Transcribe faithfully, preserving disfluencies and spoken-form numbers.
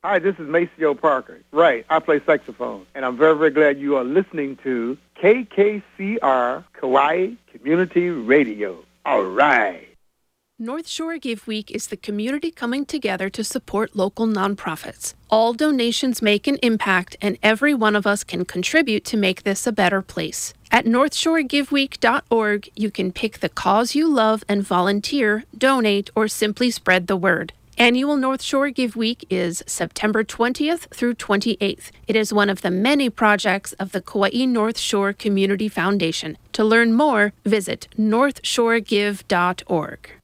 Hi, this is Maceo Parker. Right, I play saxophone, and I'm very, very glad you are listening to K K C R Kauai Community Radio. All right. North Shore Give Week is the community coming together to support local nonprofits. All donations make an impact, and every one of us can contribute to make this a better place. At north shore give week dot org, you can pick the cause you love and volunteer, donate, or simply spread the word. Annual North Shore Give Week is September twentieth through twenty-eighth. It is one of the many projects of the Kauai North Shore Community Foundation. To learn more, visit north shore give dot org.